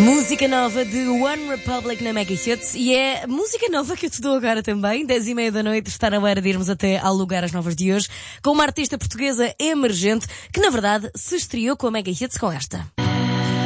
Música nova de One Republic na Mega Hits, e é música nova que eu te dou agora também. 10:30 da noite, está na hora de irmos até ao Lugar às Novas de hoje, com uma artista portuguesa emergente que na verdade se estreou com a Mega Hits com esta.